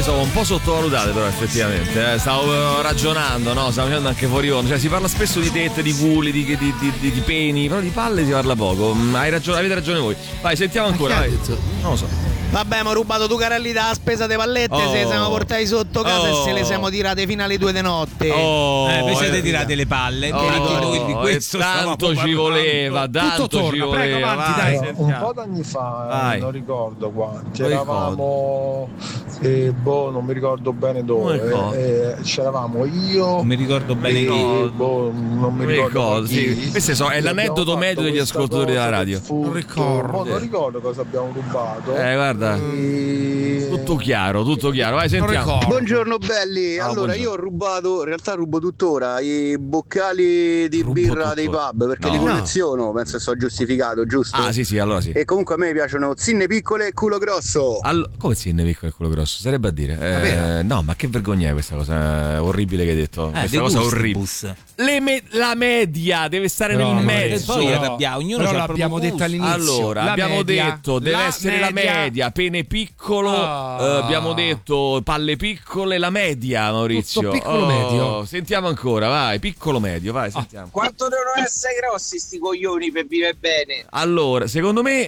sono un po' sottovalutate, però effettivamente. Stavo ragionando, no? Stavo facendo anche fuori onda. Cioè, si parla spesso di tette, di culi, di peni, però di palle si parla poco. Avete ragione voi. Vai, sentiamo ancora. Vai. Non lo so. Vabbè, abbiamo rubato tu carelli dalla spesa delle pallette, se le siamo portati sotto casa e se le siamo tirate fino alle 2 di notte. Voi siete tirate le palle, noi di questo tanto ci voleva, tanto ci voleva. Prego, avanti, dai. Un po' d'anni fa, non ricordo quanti, eravamo non mi ricordo bene dove. C'eravamo io. Non mi ricordo bene non mi ricordo. Sì. Questo è l'aneddoto medio degli ascoltatori della radio. Non ricordo cosa abbiamo rubato. Guarda. Tutto chiaro, vai, sentiamo. Buongiorno belli. Allora, io ho rubato, in realtà rubo tuttora i boccali di birra dei pub perché li colleziono, penso che sia giustificato, giusto? Ah, sì, allora sì. E comunque a me piacciono zinne piccole e culo grosso. Come zinne piccole e culo grosso? Sarebbe a dire. No, ma che vergogna è questa cosa orribile che hai detto? Questa cosa orribile. La media deve stare nel mezzo. Ognuno però l'abbiamo detto all'inizio. Allora, abbiamo detto deve essere la media, pene piccolo, abbiamo detto palle piccole, la media, Maurizio. Tutto piccolo medio. Sentiamo ancora, vai, piccolo medio, vai, sentiamo. Quanto devono essere grossi sti coglioni per vivere bene? Allora, secondo me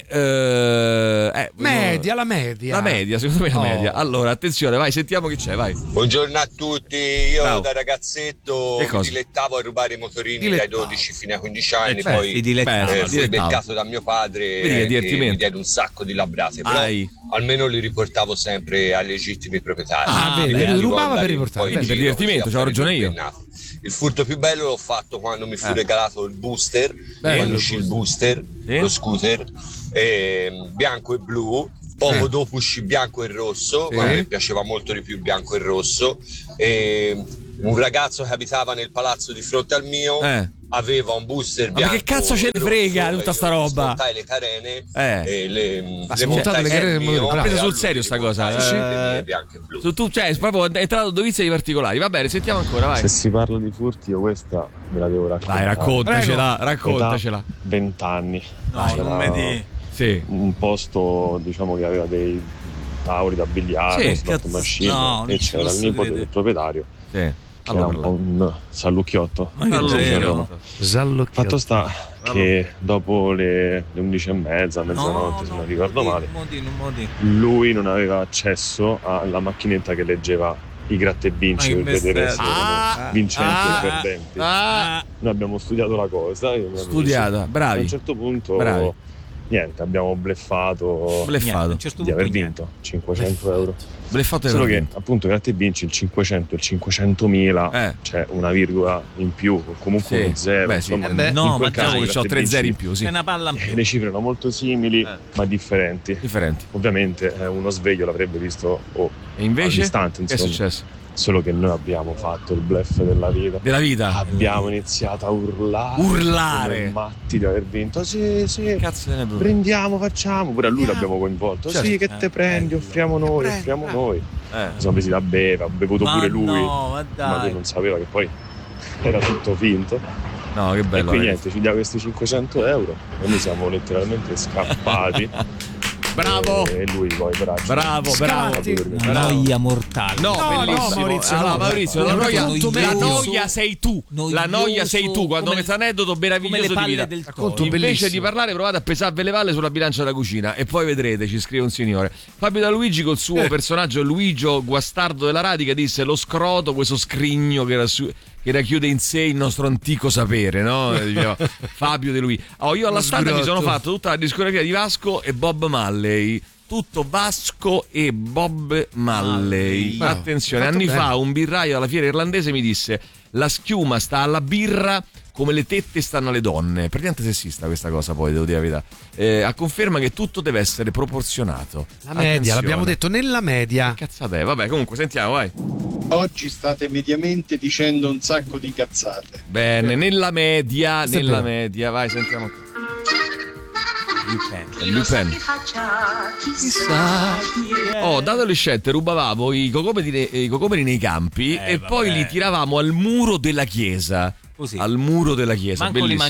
la media. La media, secondo me la media. Allora, attenzione, vai, sentiamo chi c'è, vai. Buongiorno a tutti, io da ragazzetto mi dilettavo a rubare i motorini dai 12 fino ai 15 anni, poi fui beccato da mio padre e mi diede un sacco di labrate, però almeno li riportavo sempre ai legittimi proprietari. Rubava per riportare, per divertimento, c'ho ragione io. Il furto più bello l'ho fatto quando mi fu regalato il booster, quando uscì il booster, lo scooter, bianco e blu. Poco dopo uscì bianco e rosso, ma mi piaceva molto di più bianco e rosso. E un ragazzo che abitava nel palazzo di fronte al mio aveva un booster bianco. Ma che cazzo ce ne frega tutta sta roba? Smontai le carene smontate le carene, ho preso sul serio sta cosa. Bianco e blu. Tu cioè proprio è entrato dovizia di particolari. Va bene, sentiamo ancora, vai. Se si parla di furti, io questa me la devo raccontare. Dai, raccontacela. 20 anni. No, non mi di. Sì. Un posto, diciamo, che aveva dei tavoli da biliardo, slot machine, e c'era il nipote del proprietario. Sì. Che era un po' un sallucchiotto. Sallucchiotto. Fatto sta che dopo le 11:30, mezzanotte, se non ricordo male, lui non aveva accesso alla macchinetta che leggeva i gratta e vinci per vedere se erano vincenti o perdenti. Noi abbiamo studiato la cosa. Bravi. A un certo punto niente, abbiamo bleffato di aver vinto 500 euro. Solo che appunto gratta e vinci il 500 e il 500.000 c'è una virgola in più o comunque uno zero. No, ma già c'ho 3 zeri in più, sì. Le cifre erano molto simili ma differenti. Ovviamente uno sveglio l'avrebbe visto e invece all'istante, che è successo? Solo che noi abbiamo fatto il bluff della vita. Abbiamo iniziato a urlare come matti di aver vinto. Sì, cazzo prendiamo, facciamo. Pure a lui l'abbiamo coinvolto. Sì, che te prendi, offriamo noi. Siamo presi da bere, ha bevuto pure lui. Ma lui non sapeva che poi era tutto finto. No, che bello. E quindi niente, ci dà questi 500 euro e noi siamo letteralmente scappati. Bravo! E lui poi bravo. Noia mortale. No, bellissimo. Maurizio, la noia sei tu. La noia sei tu. Quando questo aneddoto meraviglioso di vita. Invece di parlare, provate a pesarvi le palle sulla bilancia della cucina e poi vedrete, ci scrive un signore. Fabio Da Luigi col suo personaggio Luigio Guastardo della Radica disse: lo scroto, questo scrigno che racchiude in sé il nostro antico sapere, no? Diceva Fabio De Lui. Io alla standa mi sono fatto tutta la discografia di Vasco e Bob Marley. Tutto Vasco e Bob Marley. Attenzione, anni fa un birraio alla fiera irlandese mi disse: la schiuma sta alla birra come le tette stanno alle donne. Praticamente sessista questa cosa, poi devo dire la verità. A conferma che tutto deve essere proporzionato. La media, l'abbiamo detto, nella media. Che cazzate, vabbè, comunque sentiamo, vai. Oggi state mediamente dicendo un sacco di cazzate. Bene, nella media, vai, sentiamo. Lupin. Da adolescente rubavamo i cocomeri nei campi e poi li tiravamo al muro della chiesa. Così. Al muro della chiesa, bellissimo.